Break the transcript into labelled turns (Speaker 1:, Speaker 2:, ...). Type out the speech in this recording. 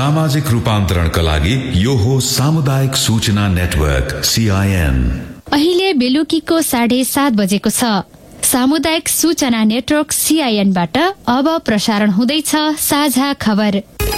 Speaker 1: सामाजिक रूपान्तरणका लागि यो हो सामुदायिक सूचना नेटवर्क CIN।
Speaker 2: अहिले बेलुकीको 7:30 बजेको छ। सामुदायिक सूचना नेटवर्क CIN बाट अब प्रसारण हुँदैछ साझा खबर।